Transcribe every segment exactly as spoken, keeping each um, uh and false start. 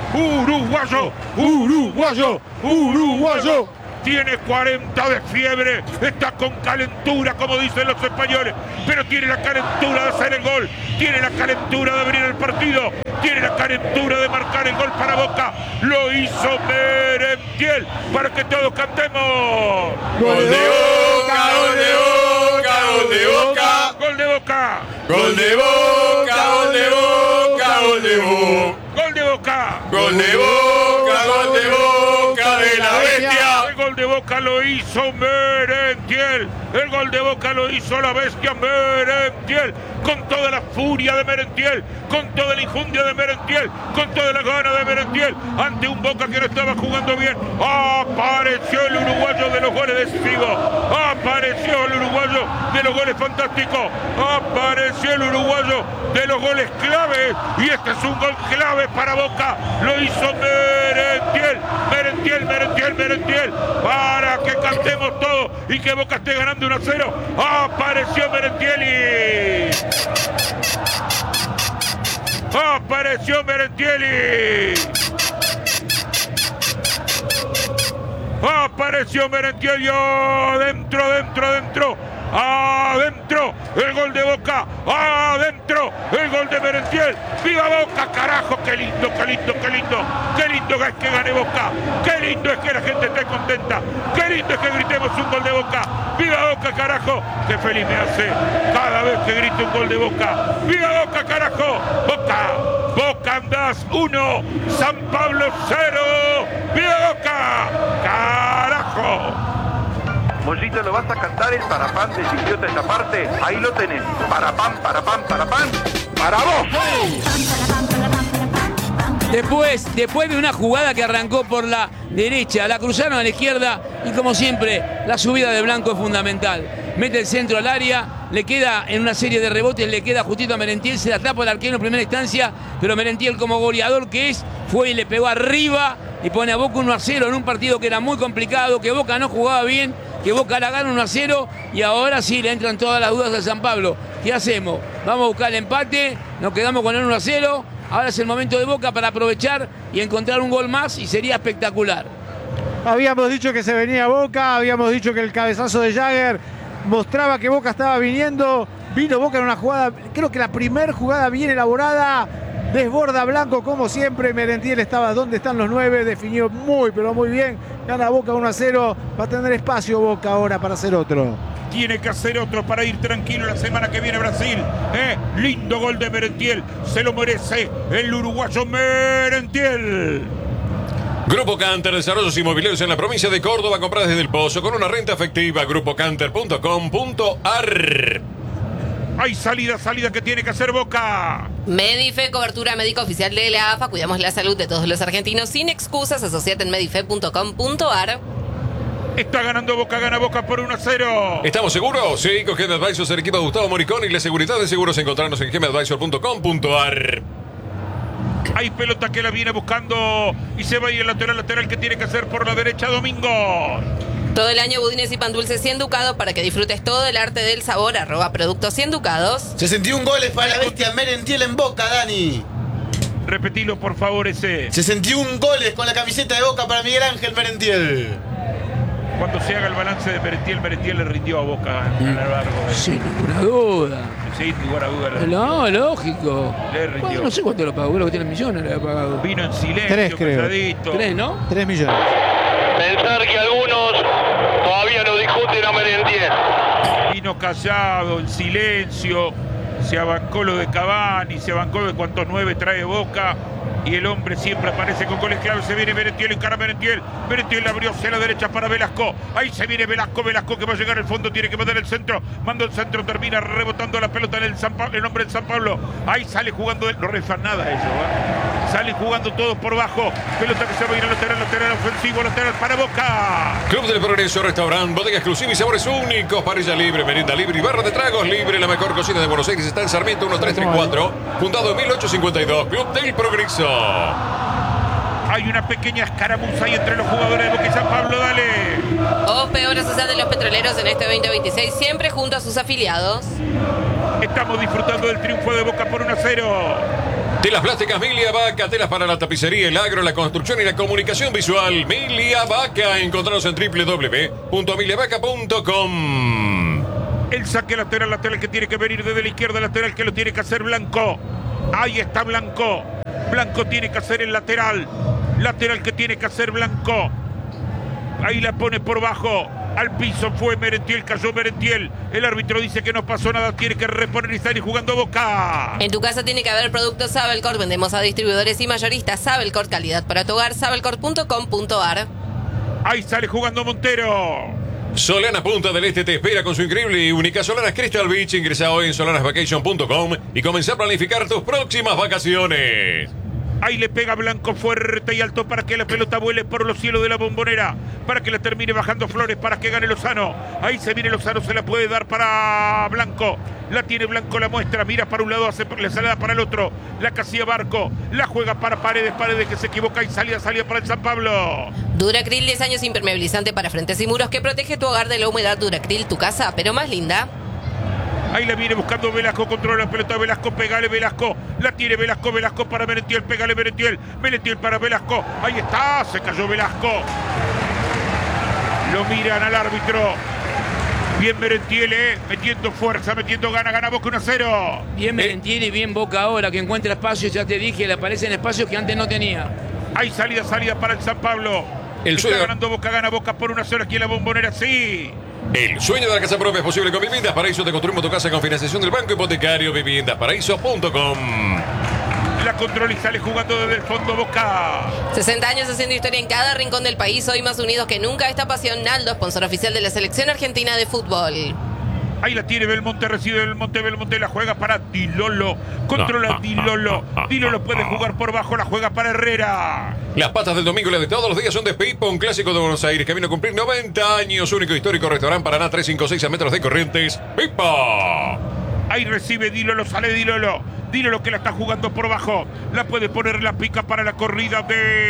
uruguayo, uruguayo, uruguayo. Tiene cuarenta de fiebre, está con calentura, como dicen los españoles, pero tiene la calentura de hacer el gol, tiene la calentura de abrir el partido, tiene la calentura de marcar el gol para Boca. Lo hizo Merentiel, para que todos cantemos. Gol de Boca, gol de Boca, gol de Boca, gol de Boca, gol de Boca, gol de Boca, gol de Boca, gol de Boca, gol de Boca, gol de Boca de la bestia. El gol de Boca lo hizo Merentiel, el gol de Boca lo hizo la bestia Merentiel, con toda la furia de Merentiel, con toda la injundia de Merentiel, con toda la gana de Merentiel, ante un Boca que no estaba jugando bien. Apareció el uruguayo de los goles decisivos, apareció el uruguayo de los goles fantásticos, apareció el uruguayo de los goles claves, y este es un gol clave para Boca. Lo hizo Merentiel, Merentiel, Merentiel, Merentiel, para que cantemos todos y que Boca esté ganando uno a cero. Apareció Merentiel y... Apareció Merentiel. Apareció Merentiel. Yo, dentro, dentro, dentro. Adentro, el gol de Boca. Adentro, el gol de Merentiel. ¡Viva Boca, carajo! ¡Qué lindo, qué lindo, qué lindo! ¡Qué lindo es que gane Boca! ¡Qué lindo es que la gente esté contenta! ¡Qué lindo es que gritemos un gol de Boca! ¡Viva Boca, carajo! ¡Qué feliz me hace cada vez que grito un gol de Boca! ¡Viva Boca, carajo! ¡Boca! ¡Boca andás uno! ¡San Pablo cero! ¡Viva Boca! ¡Carajo! Mollito, ¿lo vas a cantar el parapán del idiota esa parte? Ahí lo tenés. Parapán, parapán, parapán. ¡Para vos! Después, después de una jugada que arrancó por la derecha, la cruzaron a la izquierda y como siempre, la subida de Blanco es fundamental. Mete el centro al área, le queda en una serie de rebotes, le queda justito a Merentiel, se la tapa el arquero en primera instancia, pero Merentiel como goleador que es, fue y le pegó arriba y pone a Boca uno a cero en un partido que era muy complicado, que Boca no jugaba bien, que Boca la gana uno a cero y ahora sí le entran todas las dudas a San Pablo. ¿Qué hacemos? Vamos a buscar el empate, nos quedamos con el uno a cero, ahora es el momento de Boca para aprovechar y encontrar un gol más y sería espectacular. Habíamos dicho que se venía Boca, habíamos dicho que el cabezazo de Jagger mostraba que Boca estaba viniendo, vino Boca en una jugada, creo que la primera jugada bien elaborada, desborda Blanco como siempre, Merentiel estaba donde están los nueve, definió muy pero muy bien, gana Boca uno a cero, va a tener espacio Boca ahora para hacer otro. Tiene que hacer otro para ir tranquilo la semana que viene a Brasil. ¿eh? Lindo gol de Merentiel, se lo merece el uruguayo Merentiel. Grupo Canter, desarrollos inmobiliarios en la provincia de Córdoba, compras desde El Pozo con una renta efectiva. grupo canter punto com punto ar. Hay salida, salida que tiene que hacer Boca. Medife, cobertura médica oficial de la A F A. Cuidamos la salud de todos los argentinos sin excusas. Asociate en medife punto com punto ar. Está ganando Boca, gana Boca por uno a cero. ¿Estamos seguros? Sí, con Gem Advisors, el equipo de Gustavo Moricón y la seguridad de seguros. Encontrarnos en gem advisor punto com punto ar. Hay pelota que la viene buscando y se va a ir el lateral, lateral que tiene que hacer por la derecha Domingo. Todo el año budines y pan dulces cien ducados para que disfrutes todo el arte del sabor. Arroba productos cien ducados. sesenta y un goles para la bestia Merentiel en Boca, Dani. Repetilo por favor ese. sesenta y un goles con la camiseta de Boca para Miguel Ángel Merentiel. Cuando se haga el balance de Merentiel, Merentiel le rindió a Boca a lo largo de... Sin ninguna duda. Sin ninguna duda. Le No, lógico. Le rindió. Bueno, no sé cuánto lo pagó, creo que tiene millones le ha pagado. Vino en silencio, Tres, creo. calladito. ¿Tres, no? Tres millones. Pensar que algunos todavía no discuten a Merentiel. Vino callado, en silencio. Se abancó lo de Cavani, se abancó de cuántos nueve trae Boca. Y el hombre siempre aparece con goles claves. Se viene Merentiel, encara a Merentiel. Merentiel abrió hacia la derecha para Velasco. Ahí se viene Velasco, Velasco que va a llegar al fondo. Tiene que mandar el centro. Manda el centro, termina rebotando la pelota en el, San Pablo, el hombre de San Pablo. Ahí sale jugando, no refan nada ellos, ¿eh? Sale jugando todos por bajo. Pelota que se va a ir al lateral, lateral ofensivo, lateral para Boca. Club del Progreso, restaurante, bodega exclusiva y sabores únicos. Parrilla libre, merienda libre y barra de tragos libre. La mejor cocina de Buenos Aires está en Sarmiento uno tres tres cuatro. Fundado en mil ochocientos cincuenta y dos. Club del Progreso. Hay una pequeña escaramuza ahí entre los jugadores de Boca y San Pablo, dale. O peor asociados de los petroleros en este veinte veintiséis, siempre junto a sus afiliados. Estamos disfrutando del triunfo de Boca por uno a cero. Telas plásticas Milia Vaca, telas para la tapicería, el agro, la construcción y la comunicación visual. Milia Vaca, encontranos en doble u doble u doble u punto milia vaca punto com. El saque lateral, lateral que tiene que venir desde la izquierda, lateral que lo tiene que hacer Blanco. Ahí está Blanco. Blanco tiene que hacer el lateral. Lateral que tiene que hacer Blanco. Ahí la pone por bajo. Al piso fue Merentiel, cayó Merentiel. El árbitro dice que no pasó nada, tiene que reponer y salir jugando Boca. En tu casa tiene que haber productos Sabelcor. Vendemos a distribuidores y mayoristas. Sabelcor, calidad para tu hogar. sabelcor punto com punto ar. Ahí sale jugando Montero. Solana Punta del Este te espera con su increíble y única Solanas Crystal Beach. Ingresa hoy en solanas vacation punto com y comenzá a planificar tus próximas vacaciones. Ahí le pega Blanco fuerte y alto para que la pelota vuele por los cielos de la Bombonera. Para que la termine bajando Flores, para que gane Lozano. Ahí se viene Lozano, se la puede dar para Blanco. La tiene Blanco, la muestra, mira para un lado, hace la salida para el otro. La casilla Barco, la juega para Paredes, Paredes que se equivoca y salida, salida para el San Pablo. Duracril, diez años impermeabilizante para frentes y muros que protege tu hogar de la humedad. Duracril, tu casa, pero más linda. Ahí la viene buscando Velasco, controla la pelota Velasco, pegale Velasco, la tiene Velasco, Velasco para Merentiel, pegale Merentiel, Merentiel para Velasco, ahí está, se cayó Velasco. Lo miran al árbitro. Bien Merentiel, eh, metiendo fuerza, metiendo gana, gana Boca uno a cero. Bien Merentiel y bien Boca ahora, que encuentra espacios, ya te dije, le aparecen espacios que antes no tenía. Hay salida, salida para el San Pablo. El Está sueño... ganando Boca, gana Boca por una sola aquí en la Bombonera, sí. El sueño de la casa propia es posible con Viviendas Paraíso. Te construimos tu casa con financiación del Banco Hipotecario. viviendas paraíso punto com. La controla y sale jugando desde el fondo Boca. sesenta años haciendo historia en cada rincón del país. Hoy más unidos que nunca. Esta pasión, Naldo, sponsor oficial de la Selección Argentina de Fútbol. Ahí la tiene Belmonte, recibe Belmonte, Belmonte la juega para Dilolo. Controla Dilolo. Dilolo puede jugar por bajo, la juega para Herrera. Las patas del domingo, las de todos los días, son de Pipa, un clásico de Buenos Aires que vino a cumplir noventa años. Único histórico restaurante Paraná, trescientos cincuenta y seis a metros de Corrientes. Pipa. Ahí recibe Dilolo, sale Dilolo. Dilolo que la está jugando por bajo. La puede poner la pica para la corrida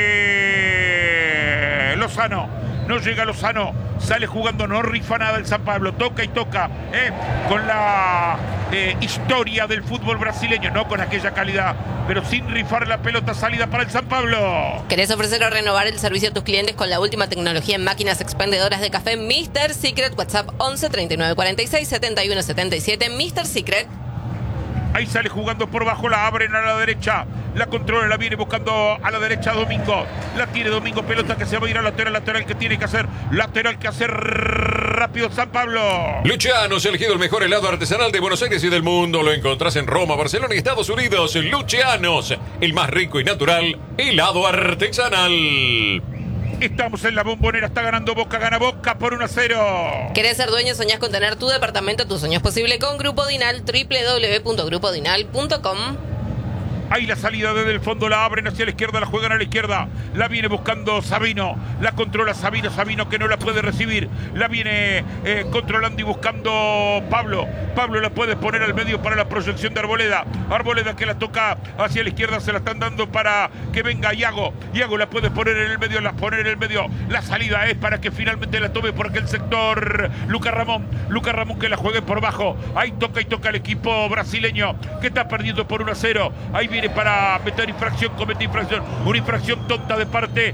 de Lozano. No llega Lozano, sale jugando, no rifa nada el San Pablo, toca y toca, eh, con la eh, historia del fútbol brasileño, no con aquella calidad, pero sin rifar la pelota, salida para el San Pablo. ¿Querés ofrecer o renovar el servicio a tus clientes con la última tecnología en máquinas expendedoras de café mister Secret? WhatsApp once treinta y nueve cuarenta y seis setenta y uno setenta y siete. mister Secret. Ahí sale jugando por bajo, la abren a la derecha. La controla, la viene buscando a la derecha Domingo. La tiene Domingo, pelota que se va a ir a lateral, lateral que tiene que hacer. Lateral que hacer rápido San Pablo. Lucianos, elegido el mejor helado artesanal de Buenos Aires y del mundo. Lo encontrás en Roma, Barcelona y Estados Unidos. Lucianos, el más rico y natural helado artesanal. Estamos en la Bombonera, está ganando Boca, gana Boca por uno a cero. ¿Querés ser dueño? ¿Soñás con tener tu departamento? Tu sueño es posible con Grupo Dinal, doble u doble u doble u punto grupo dinal punto com. Ahí la salida desde el fondo, la abren hacia la izquierda, la juegan a la izquierda. La viene buscando Sabino, la controla Sabino, Sabino que no la puede recibir. La viene eh, controlando y buscando Pablo. Pablo la puede poner al medio para la proyección de Arboleda. Arboleda que la toca hacia la izquierda, se la están dando para que venga Iago. Iago la puede poner en el medio, la pone en el medio. La salida es para que finalmente la tome por aquel sector Lucas Ramón. Lucas Ramón que la juegue por bajo. Ahí toca y toca el equipo brasileño que está perdiendo por uno a cero. Ahí viene para meter infracción, comete infracción, una infracción tonta de parte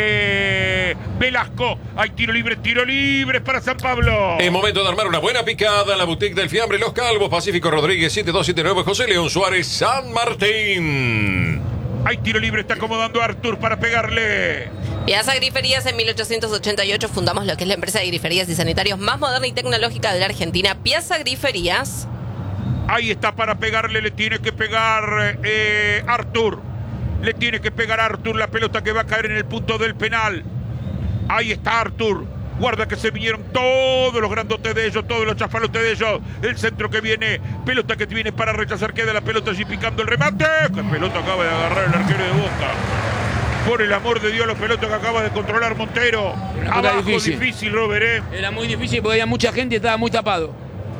de Velasco. Hay tiro libre, tiro libre para San Pablo. Es momento de armar una buena picada en la boutique del fiambre Los Calvos, Pacífico Rodríguez siete dos siete nueve, José León Suárez, San Martín. Hay tiro libre, está acomodando a Artur para pegarle. Piazza Griferías. En mil ochocientos ochenta y ocho fundamos lo que es la empresa de griferías y sanitarios más moderna y tecnológica de la Argentina, Piazza Griferías. Ahí está para pegarle, le tiene que pegar eh, Artur. Le tiene que pegar Artur la pelota que va a caer en el punto del penal. Ahí está Artur. Guarda que se vinieron todos los grandotes de ellos, todos los chafalotes de ellos. El centro que viene, pelota que viene para rechazar, queda la pelota allí picando el remate. ¡Qué pelota acaba de agarrar el arquero de Boca! Por el amor de Dios, la pelota que acaba de controlar Montero. Abajo, difícil, difícil Robert, ¿eh? Era muy difícil porque había mucha gente y estaba muy tapado.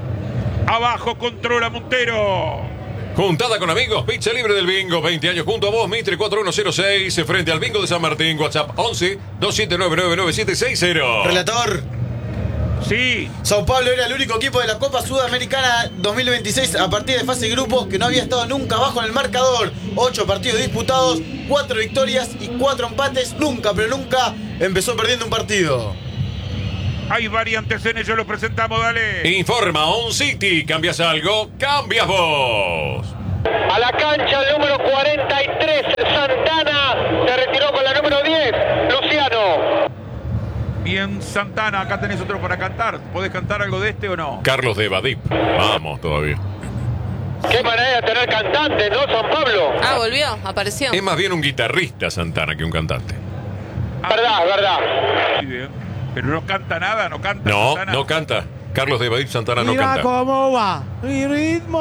Abajo controla Montero. Juntada con amigos, pizza libre del bingo, veinte años junto a vos, Mitre cuatro uno cero seis, frente al bingo de San Martín, WhatsApp once dos siete nueve nueve nueve siete seis cero. Relator. Sí. Sao Paulo era el único equipo de la Copa Sudamericana dos mil veintiséis a partir de fase de grupos que no había estado nunca abajo en el marcador. Ocho partidos disputados, cuatro victorias y cuatro empates. Nunca, pero nunca empezó perdiendo un partido. Hay variantes en ello, lo presentamos, dale. Informa On City. ¿Cambias algo? ¡Cambias vos! A la cancha el número cuarenta y tres, Santana. Se retiró con la número diez, Luciano. Bien, Santana, acá tenés otro para cantar. ¿Podés cantar algo de este o no? Carlos de Badip. Vamos todavía. Qué manera de tener cantante, ¿no, San Pablo? Ah, volvió, apareció. Es más bien un guitarrista Santana que un cantante. Verdad, verdad. Muy bien. Pero no canta nada, no canta No, Santana. no canta. Carlos de Badip Santana no Mira canta. cómo va, mi ritmo.